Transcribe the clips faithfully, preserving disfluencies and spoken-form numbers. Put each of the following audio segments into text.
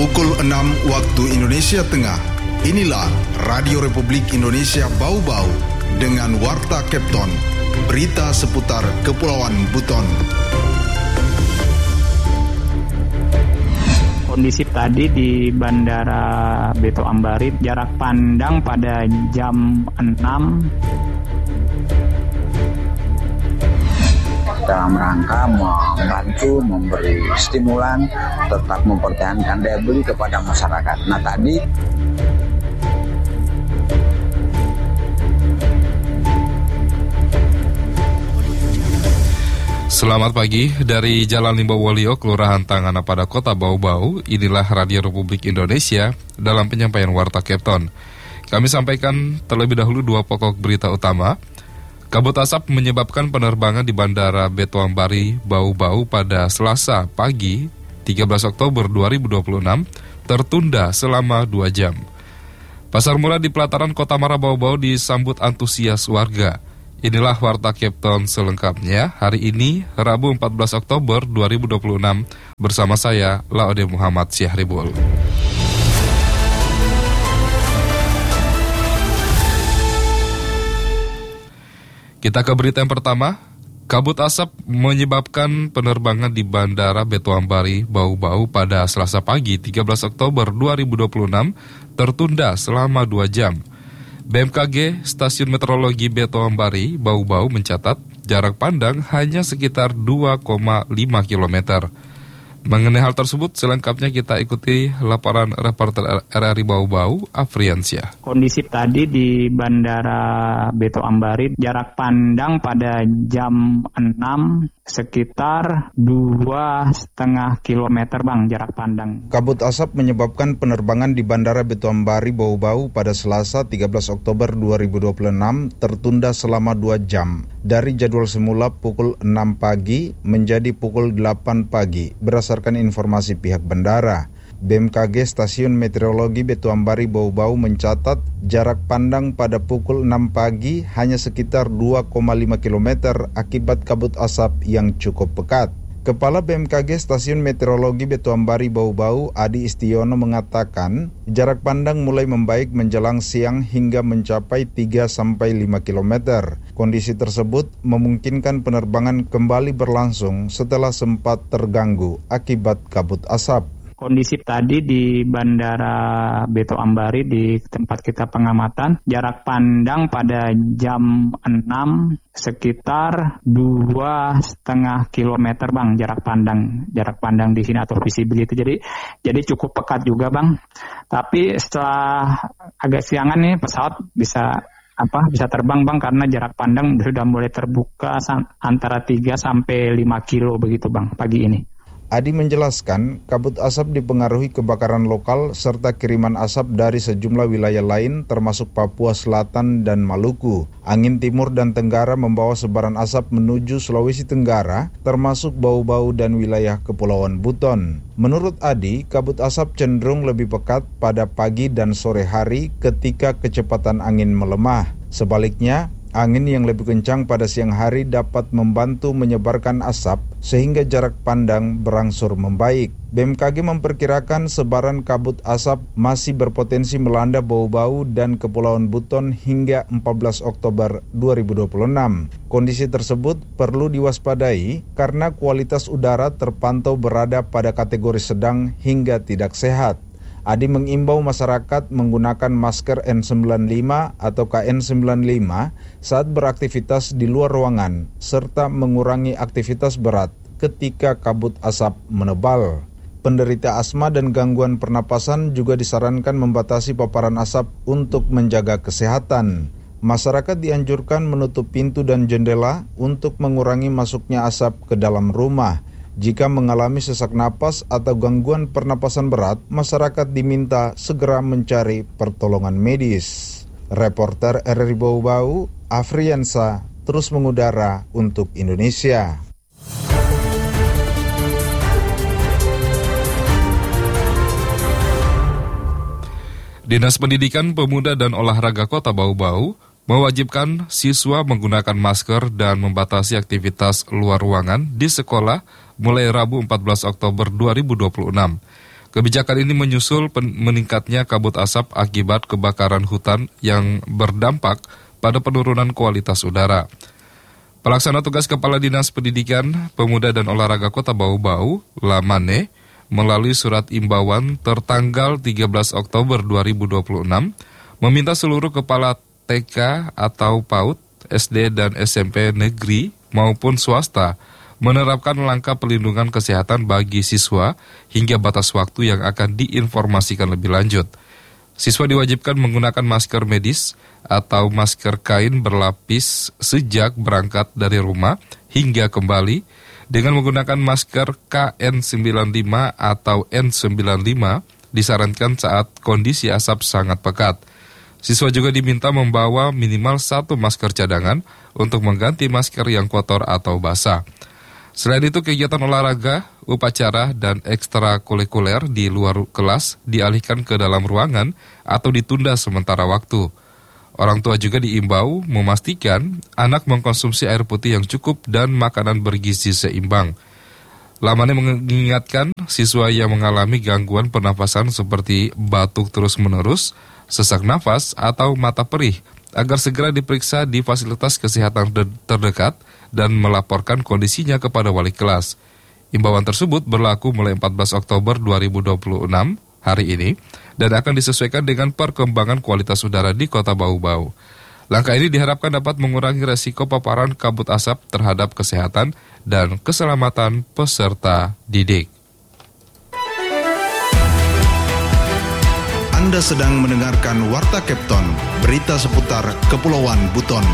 Pukul enam waktu Indonesia Tengah. Inilah Radio Republik Indonesia Bau-Bau dengan Warta Kepton, berita seputar Kepulauan Buton. Kondisi tadi di Bandara Beto Ambari, jarak pandang pada jam enam dalam rangka membantu, memberi stimulan, tetap mempertahankan daya beli kepada masyarakat. Nah tadi Selamat pagi dari Jalan Limbawolio, Kelurahan Tangana pada Kota Bau-Bau. Inilah Radio Republik Indonesia dalam penyampaian Warta Kepton. Kami sampaikan terlebih dahulu dua pokok berita utama. Kabut asap menyebabkan penerbangan di Bandara Beto Ambari Bau-Bau pada Selasa pagi tiga belas Oktober dua ribu dua puluh enam tertunda selama dua jam. Pasar murah di pelataran Kota Mara Bau-Bau disambut antusias warga. Inilah Warta Kepton selengkapnya hari ini Rabu empat belas Oktober dua ribu dua puluh enam bersama saya Laode Muhammad Syahribul. Kita ke berita yang pertama. Kabut asap menyebabkan penerbangan di Bandara Beto Ambari Bau-Bau pada Selasa pagi tiga belas Oktober dua ribu dua puluh enam tertunda selama dua jam. B M K G Stasiun Meteorologi Beto Ambari Bau-Bau mencatat jarak pandang hanya sekitar dua koma lima kilometer. Mengenai hal tersebut, selengkapnya kita ikuti laporan reporter R R I Bau-Bau, Afriansyah. Kondisi tadi di Bandara Beto Ambari, jarak pandang pada jam enam sekitar dua koma lima kilometer bang, jarak pandang. Kabut asap menyebabkan penerbangan di Bandara Beto Ambari Bau-Bau pada Selasa tiga belas Oktober dua ribu dua puluh enam tertunda selama dua jam. Dari jadwal semula pukul enam pagi menjadi pukul delapan pagi berdasarkan informasi pihak bandara. B M K G Stasiun Meteorologi Beto Ambari Bau-Bau mencatat jarak pandang pada pukul enam pagi hanya sekitar dua koma lima kilometer akibat kabut asap yang cukup pekat. Kepala B M K G Stasiun Meteorologi Beto Ambari Bau-Bau, Adi Istiono mengatakan, jarak pandang mulai membaik menjelang siang hingga mencapai tiga sampai lima kilometer. Kondisi tersebut memungkinkan penerbangan kembali berlangsung setelah sempat terganggu akibat kabut asap. Kondisi tadi di Bandara Beto Ambari di tempat kita pengamatan, jarak pandang pada jam enam sekitar dua koma lima kilometer bang, jarak pandang jarak pandang di sini atau visibility. Jadi jadi cukup pekat juga bang. Tapi setelah agak siangan nih pesawat bisa apa bisa terbang bang karena jarak pandang sudah mulai terbuka antara tiga sampai lima kilo begitu bang pagi ini. Adi menjelaskan, kabut asap dipengaruhi kebakaran lokal serta kiriman asap dari sejumlah wilayah lain termasuk Papua Selatan dan Maluku. Angin timur dan tenggara membawa sebaran asap menuju Sulawesi Tenggara termasuk Bau-Bau dan wilayah Kepulauan Buton. Menurut Adi, kabut asap cenderung lebih pekat pada pagi dan sore hari ketika kecepatan angin melemah. Sebaliknya, angin yang lebih kencang pada siang hari dapat membantu menyebarkan asap sehingga jarak pandang berangsur membaik. B M K G memperkirakan sebaran kabut asap masih berpotensi melanda Bau-Bau dan Kepulauan Buton hingga empat belas Oktober dua ribu dua puluh enam. Kondisi tersebut perlu diwaspadai karena kualitas udara terpantau berada pada kategori sedang hingga tidak sehat. Adi mengimbau masyarakat menggunakan masker N sembilan puluh lima atau K N sembilan puluh lima saat beraktivitas di luar ruangan, serta mengurangi aktivitas berat ketika kabut asap menebal. Penderita asma dan gangguan pernapasan juga disarankan membatasi paparan asap untuk menjaga kesehatan. Masyarakat dianjurkan menutup pintu dan jendela untuk mengurangi masuknya asap ke dalam rumah. Jika mengalami sesak napas atau gangguan pernapasan berat, masyarakat diminta segera mencari pertolongan medis. Reporter R R I Bau-Bau, Afriansa, terus mengudara untuk Indonesia. Dinas Pendidikan, Pemuda dan Olahraga Kota Bau-Bau mewajibkan siswa menggunakan masker dan membatasi aktivitas luar ruangan di sekolah mulai Rabu empat belas Oktober dua ribu dua puluh enam. Kebijakan ini menyusul pen- meningkatnya kabut asap akibat kebakaran hutan yang berdampak pada penurunan kualitas udara. Pelaksana tugas Kepala Dinas Pendidikan, Pemuda dan Olahraga Kota Bau-Bau, Lamane, melalui surat imbauan tertanggal tiga belas Oktober dua ribu dua puluh enam, meminta seluruh kepala T K atau PAUD, S D dan S M P negeri maupun swasta menerapkan langkah pelindungan kesehatan bagi siswa hingga batas waktu yang akan diinformasikan lebih lanjut. Siswa diwajibkan menggunakan masker medis atau masker kain berlapis sejak berangkat dari rumah hingga kembali dengan menggunakan masker K N sembilan puluh lima atau N sembilan puluh lima disarankan saat kondisi asap sangat pekat. Siswa juga diminta membawa minimal satu masker cadangan untuk mengganti masker yang kotor atau basah. Selain itu, kegiatan olahraga, upacara, dan ekstrakurikuler di luar kelas dialihkan ke dalam ruangan atau ditunda sementara waktu. Orang tua juga diimbau memastikan anak mengkonsumsi air putih yang cukup dan makanan bergizi seimbang. Lamane mengingatkan siswa yang mengalami gangguan pernafasan seperti batuk terus-menerus, sesak nafas, atau mata perih agar segera diperiksa di fasilitas kesehatan terdekat dan melaporkan kondisinya kepada wali kelas. Imbauan tersebut berlaku mulai empat belas Oktober dua ribu dua puluh enam hari ini dan akan disesuaikan dengan perkembangan kualitas udara di Kota Bau-Bau. Langkah ini diharapkan dapat mengurangi resiko paparan kabut asap terhadap kesehatan dan keselamatan peserta didik. Anda sedang mendengarkan Warta Kepton, berita seputar Kepulauan Buton.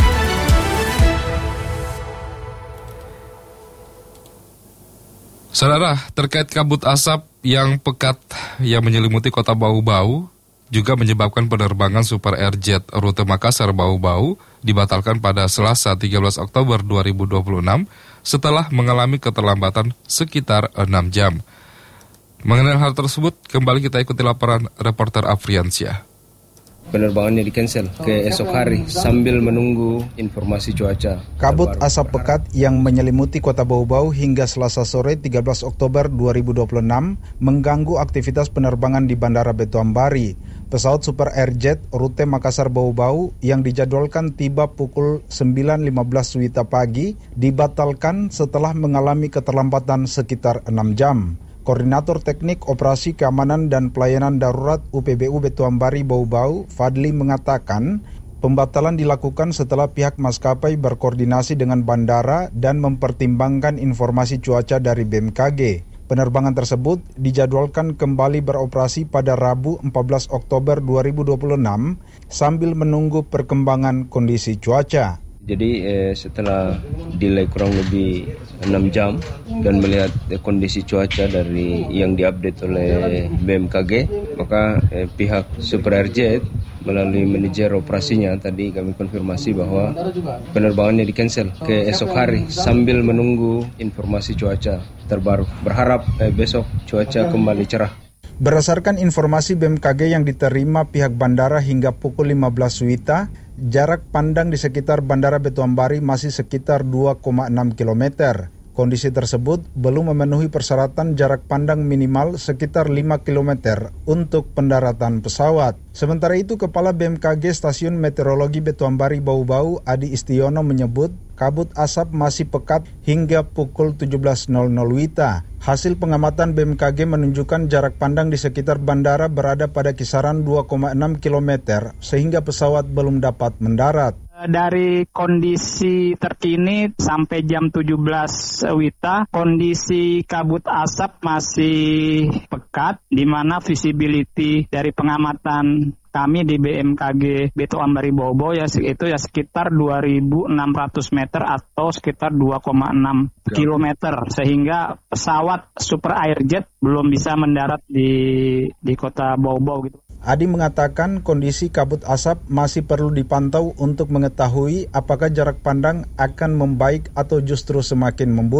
Saudara, terkait kabut asap yang pekat yang menyelimuti Kota Bau-Bau juga menyebabkan penerbangan Super Airjet rute Makassar Bau-Bau dibatalkan pada Selasa tiga belas Oktober dua ribu dua puluh enam setelah mengalami keterlambatan sekitar enam jam. Mengenai hal tersebut, kembali kita ikuti laporan reporter Afriansyah. Penerbangannya di-cancel ke esok hari sambil menunggu informasi cuaca. Kabut asap pekat yang menyelimuti Kota Bau-Bau hingga Selasa sore tiga belas Oktober dua ribu dua puluh enam mengganggu aktivitas penerbangan di Bandara Beto Ambari. Pesawat Super Airjet rute Makassar Bau-Bau yang dijadwalkan tiba pukul sembilan lima belas Wita pagi dibatalkan setelah mengalami keterlambatan sekitar enam jam. Koordinator Teknik Operasi Keamanan dan Pelayanan Darurat U P B U Beto Ambari Bau-Bau, Fadli mengatakan, pembatalan dilakukan setelah pihak maskapai berkoordinasi dengan bandara dan mempertimbangkan informasi cuaca dari B M K G. Penerbangan tersebut dijadwalkan kembali beroperasi pada Rabu empat belas Oktober dua ribu dua puluh enam sambil menunggu perkembangan kondisi cuaca. Jadi eh, setelah delay kurang lebih enam jam dan melihat eh, kondisi cuaca dari yang diupdate oleh B M K G, maka eh, pihak Super Airjet melalui manajer operasinya tadi kami konfirmasi bahwa penerbangannya di-cancel ke esok hari sambil menunggu informasi cuaca terbaru. Berharap eh, besok cuaca kembali cerah. Berdasarkan informasi B M K G yang diterima pihak bandara hingga pukul lima belas Wita, jarak pandang di sekitar Bandara Beto Ambari masih sekitar dua koma enam kilometer. Kondisi tersebut belum memenuhi persyaratan jarak pandang minimal sekitar lima kilometer untuk pendaratan pesawat. Sementara itu, Kepala B M K G Stasiun Meteorologi Beto Ambari Bau-Bau, Adi Istiono menyebut kabut asap masih pekat hingga pukul tujuh belas Wita. Hasil pengamatan B M K G menunjukkan jarak pandang di sekitar bandara berada pada kisaran dua koma enam kilometer sehingga pesawat belum dapat mendarat. Dari kondisi terkini sampai jam tujuh belas Wita, kondisi kabut asap masih pekat, di mana visibility dari pengamatan kami di B M K G Beto Ambari Bau-Bau ya itu ya sekitar dua ribu enam ratus meter atau sekitar dua koma enam kilometer, sehingga pesawat Super Airjet belum bisa mendarat di di Kota Bau-Bau gitu. Adi mengatakan kondisi kabut asap masih perlu dipantau untuk mengetahui apakah jarak pandang akan membaik atau justru semakin memburuk.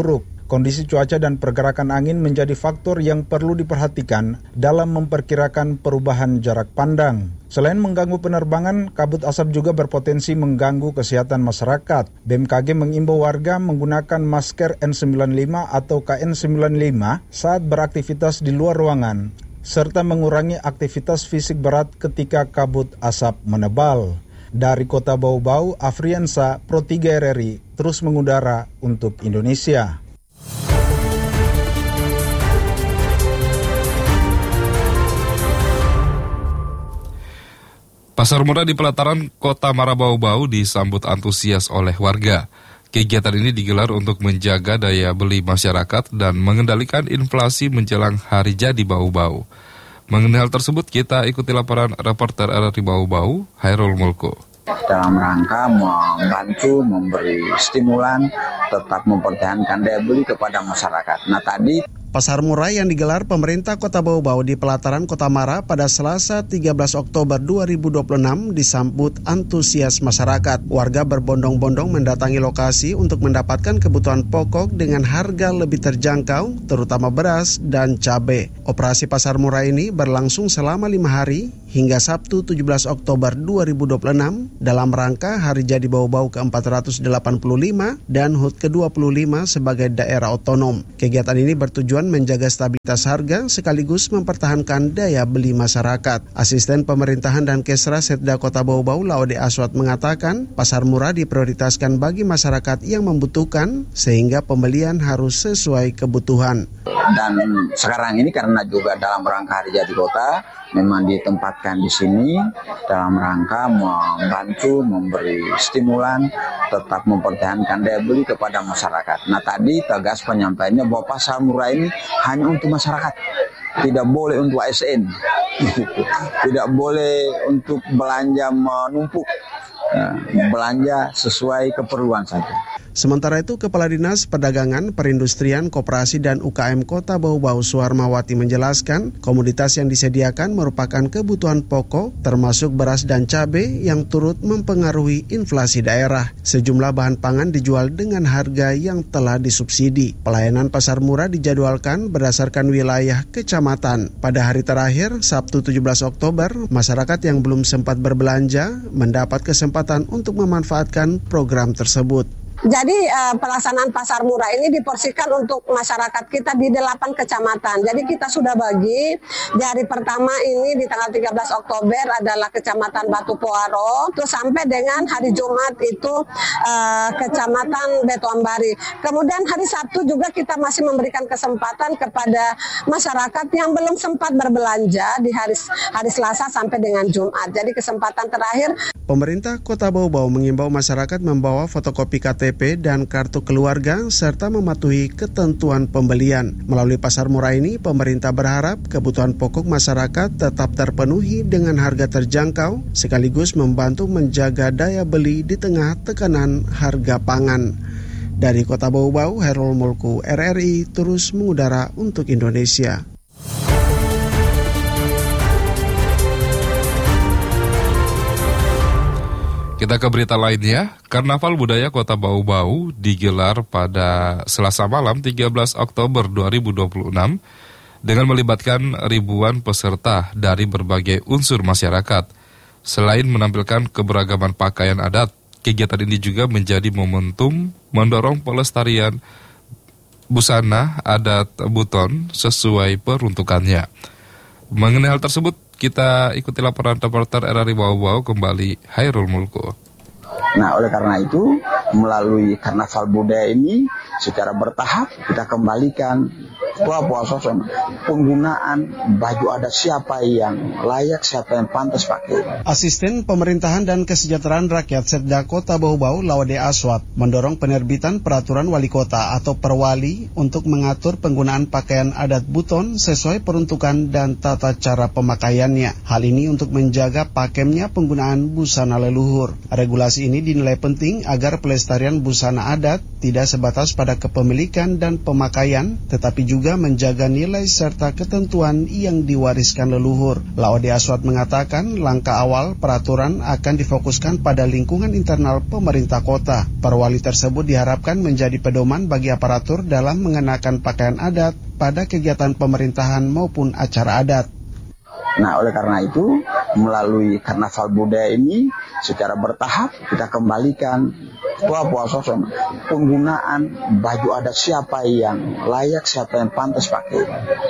Kondisi cuaca dan pergerakan angin menjadi faktor yang perlu diperhatikan dalam memperkirakan perubahan jarak pandang. Selain mengganggu penerbangan, kabut asap juga berpotensi mengganggu kesehatan masyarakat. B M K G mengimbau warga menggunakan masker N sembilan puluh lima atau K N sembilan puluh lima saat beraktivitas di luar ruangan, serta mengurangi aktivitas fisik berat ketika kabut asap menebal. Dari Kota Bau-Bau, Afriansa, Pro tiga R R I, terus mengudara untuk Indonesia. Pasar murah di pelataran Kota Mara Bau-Bau disambut antusias oleh warga. Kegiatan ini digelar untuk menjaga daya beli masyarakat dan mengendalikan inflasi menjelang hari jadi Bau-Bau. Mengenai hal tersebut, kita ikuti laporan reporter R R I Bau-Bau, Hairul Mulko. Dalam rangka membantu, memberi stimulan, tetap mempertahankan daya beli kepada masyarakat. Nah tadi Pasar murah yang digelar pemerintah Kota Bau-Bau di pelataran Kota Mara pada Selasa tiga belas Oktober dua ribu dua puluh enam disambut antusias masyarakat. Warga berbondong-bondong mendatangi lokasi untuk mendapatkan kebutuhan pokok dengan harga lebih terjangkau, terutama beras dan cabai. Operasi pasar murah ini berlangsung selama lima hari hingga Sabtu tujuh belas Oktober dua ribu dua puluh enam dalam rangka Hari Jadi Bau-Bau ke empat ratus delapan puluh lima dan H U T ke dua puluh lima sebagai daerah otonom. Kegiatan ini bertujuan menjaga stabilitas harga sekaligus mempertahankan daya beli masyarakat. Asisten Pemerintahan dan Kesra Setda Kota Bau-Bau Laude Aswat mengatakan pasar murah diprioritaskan bagi masyarakat yang membutuhkan sehingga pembelian harus sesuai kebutuhan. Dan sekarang ini karena juga dalam rangka Hari Jadi Kota memang ditempatkan di sini dalam rangka membantu, memberi stimulan, tetap mempertahankan daya beli kepada masyarakat. Nah tadi tegas penyampaiannya bahwa pasar murah ini hanya untuk masyarakat, tidak boleh untuk A S N, tidak boleh untuk belanja menumpuk, belanja sesuai keperluan saja. Sementara itu, Kepala Dinas Perdagangan, Perindustrian, Koperasi dan U K M Kota Bau-Bau Suharmawati menjelaskan, komoditas yang disediakan merupakan kebutuhan pokok termasuk beras dan cabai yang turut mempengaruhi inflasi daerah. Sejumlah bahan pangan dijual dengan harga yang telah disubsidi. Pelayanan pasar murah dijadwalkan berdasarkan wilayah kecamatan. Pada hari terakhir, Sabtu tujuh belas Oktober, masyarakat yang belum sempat berbelanja mendapat kesempatan untuk memanfaatkan program tersebut. Jadi uh, pelaksanaan pasar murah ini diporsikan untuk masyarakat kita di delapan kecamatan. Jadi kita sudah bagi di hari pertama ini di tanggal tiga belas Oktober adalah Kecamatan Batu Poaro, terus sampai dengan hari Jumat itu uh, Kecamatan Beto Ambari. Kemudian hari Sabtu juga kita masih memberikan kesempatan kepada masyarakat yang belum sempat berbelanja di hari hari Selasa sampai dengan Jumat. Jadi kesempatan terakhir. Pemerintah Kota Bau-Bau mengimbau masyarakat membawa fotokopi K T P dan kartu keluarga serta mematuhi ketentuan pembelian. Melalui pasar murah ini, pemerintah berharap kebutuhan pokok masyarakat tetap terpenuhi dengan harga terjangkau sekaligus membantu menjaga daya beli di tengah tekanan harga pangan. Dari Kota Bau-Bau, Hairul Mulku, R R I terus mengudara untuk Indonesia. Kita ke berita lainnya, Karnaval Budaya Kota Bau-Bau digelar pada Selasa malam tiga belas Oktober dua ribu dua puluh enam dengan melibatkan ribuan peserta dari berbagai unsur masyarakat. Selain menampilkan keberagaman pakaian adat, kegiatan ini juga menjadi momentum mendorong pelestarian busana adat buton sesuai peruntukannya. Mengenai hal tersebut, kita ikuti laporan reporter R R I Bau-Bau kembali, Hairul Mulko. Nah, oleh karena itu, melalui Karnaval Budaya ini, secara bertahap kita kembalikan puasa penggunaan baju adat siapa yang layak, siapa yang pantas pakai. Asisten Pemerintahan dan Kesejahteraan Rakyat Setda Kota Bau-Bau Laude Aswat mendorong penerbitan peraturan wali kota atau perwali untuk mengatur penggunaan pakaian adat buton sesuai peruntukan dan tata cara pemakaiannya. Hal ini untuk menjaga pakemnya penggunaan busana leluhur. Regulasi ini dinilai penting agar pelestarian busana adat tidak sebatas pada kepemilikan dan pemakaian, tetapi juga juga menjaga nilai serta ketentuan yang diwariskan leluhur. Laode Aswad mengatakan langkah awal peraturan akan difokuskan pada lingkungan internal pemerintah kota. Perwali tersebut diharapkan menjadi pedoman bagi aparatur dalam mengenakan pakaian adat pada kegiatan pemerintahan maupun acara adat. Nah, oleh karena itu, melalui karnaval budaya ini, secara bertahap kita kembalikan puas-puas penggunaan baju adat siapa yang layak, siapa yang pantas pakai.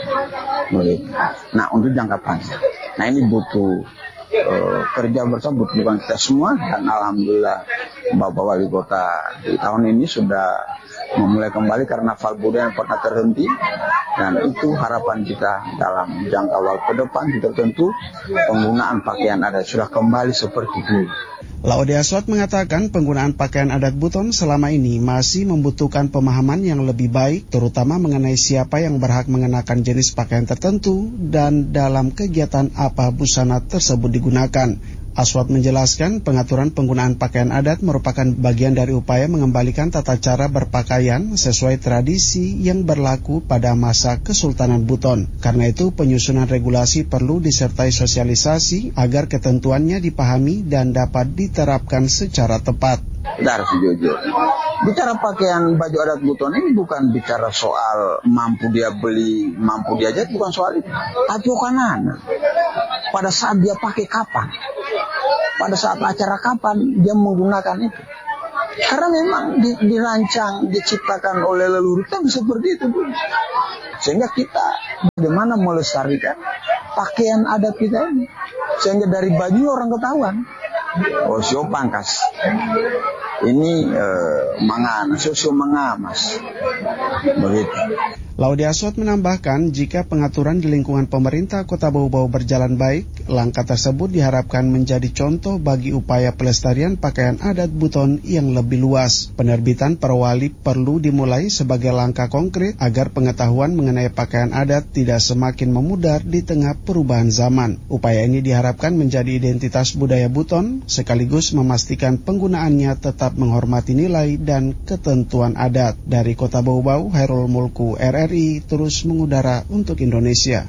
Nah, untuk jangka panjang. Nah, ini butuh uh, kerja bersama, butuh kita semua, dan alhamdulillah Bapak Wali Kota di tahun ini sudah memulai kembali karnaval budaya yang pernah terhenti, dan itu harapan kita dalam jangka waktu ke depan kita tentu penggunaan pakaian adat sudah kembali seperti dulu. Laode Aswad mengatakan penggunaan pakaian adat Buton selama ini masih membutuhkan pemahaman yang lebih baik, terutama mengenai siapa yang berhak mengenakan jenis pakaian tertentu dan dalam kegiatan apa busana tersebut digunakan. Aswad menjelaskan pengaturan penggunaan pakaian adat merupakan bagian dari upaya mengembalikan tata cara berpakaian sesuai tradisi yang berlaku pada masa Kesultanan Buton. Karena itu penyusunan regulasi perlu disertai sosialisasi agar ketentuannya dipahami dan dapat diterapkan secara tepat. Kita harus jujur. Bicara pakaian baju adat Buton ini bukan bicara soal mampu dia beli, mampu dia jahit, bukan soal itu. Tapi kanan. Pada saat dia pakai kapan? Pada saat acara kapan dia menggunakan itu? Karena memang di, dirancang, diciptakan oleh leluhur kita seperti itu. Sehingga kita bagaimana melestarikan pakaian adat kita ini. Sehingga dari baju orang ketahuan. Oh, sio pangkas. Ini eh, mangan, sio mengamas. Begitu. Laode Aswad menambahkan jika pengaturan di lingkungan pemerintah Kota Bau-Bau berjalan baik, langkah tersebut diharapkan menjadi contoh bagi upaya pelestarian pakaian adat Buton yang lebih luas. Penerbitan perwali perlu dimulai sebagai langkah konkret agar pengetahuan mengenai pakaian adat tidak semakin memudar di tengah perubahan zaman. Upaya ini diharapkan menjadi identitas budaya Buton sekaligus memastikan penggunaannya tetap menghormati nilai dan ketentuan adat. Dari Kota Bau-Bau, Hairul Mulku, R R I terus mengudara untuk Indonesia.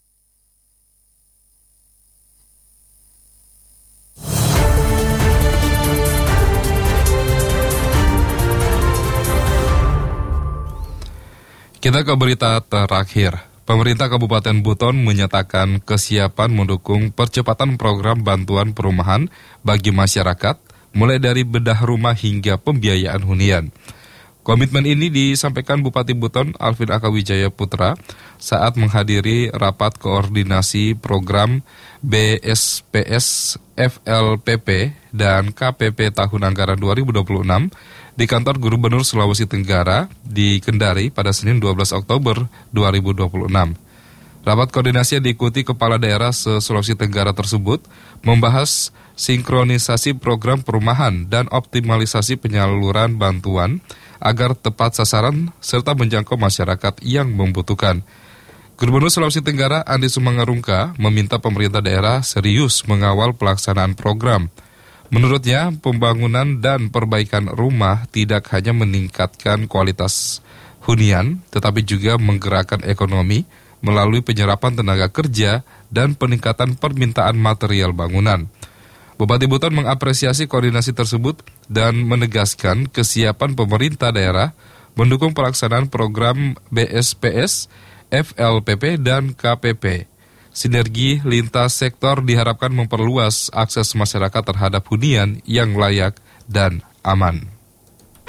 Kita ke berita terakhir. Pemerintah Kabupaten Buton menyatakan kesiapan mendukung percepatan program bantuan perumahan bagi masyarakat, mulai dari bedah rumah hingga pembiayaan hunian. Komitmen ini disampaikan Bupati Buton Alvin Akawijaya Putra saat menghadiri rapat koordinasi program B S P S F L P P dan K P P tahun anggaran dua ribu dua puluh enam di kantor Gubernur Sulawesi Tenggara di Kendari pada Senin dua belas Oktober dua ribu dua puluh enam. Rapat koordinasi yang diikuti Kepala Daerah se-Sulawesi Tenggara tersebut membahas sinkronisasi program perumahan dan optimalisasi penyaluran bantuan agar tepat sasaran serta menjangkau masyarakat yang membutuhkan. Gubernur Sulawesi Tenggara Andi Sumangarungka meminta pemerintah daerah serius mengawal pelaksanaan program. Menurutnya, pembangunan dan perbaikan rumah tidak hanya meningkatkan kualitas hunian, tetapi juga menggerakkan ekonomi melalui penyerapan tenaga kerja dan peningkatan permintaan material bangunan. Bupati Buton mengapresiasi koordinasi tersebut dan menegaskan kesiapan pemerintah daerah mendukung pelaksanaan program B S P S, F L P P, dan K P P. Sinergi lintas sektor diharapkan memperluas akses masyarakat terhadap hunian yang layak dan aman.